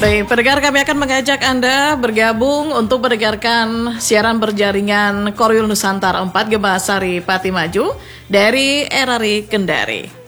Baik, pendengar, kami akan mengajak Anda bergabung untuk mendengarkan siaran berjaringan Korwil Nusantara 4 Gembasari Pati Maju dari RRI Kendari.